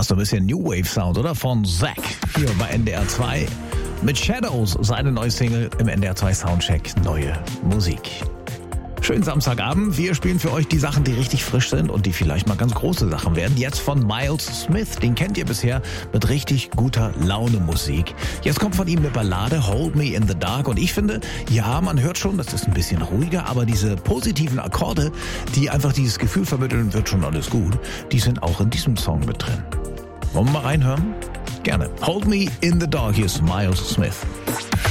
Passt so ein bisschen New Wave Sound, oder? Von Zack. Hier bei NDR 2 mit Shadows, seine neue Single im NDR 2 Soundcheck, neue Musik. Schönen Samstagabend. Wir spielen für euch die Sachen, die richtig frisch sind und die vielleicht mal ganz große Sachen werden. Jetzt von Miles Smith. Den kennt ihr bisher mit richtig guter Laune Musik. Jetzt kommt von ihm eine Ballade, Hold Me in the Dark. Und ich finde, ja, man hört schon, das ist ein bisschen ruhiger, aber diese positiven Akkorde, die einfach dieses Gefühl vermitteln, wird schon alles gut, die sind auch in diesem Song mit drin. Wollen wir mal reinhören? Gerne. Hold Me in the Dark. Hier ist Miles Smith.